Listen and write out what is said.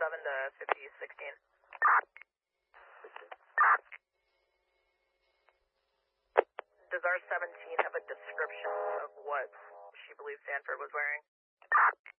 to 5016. Does R17 have a description of what she believes Sanford was wearing?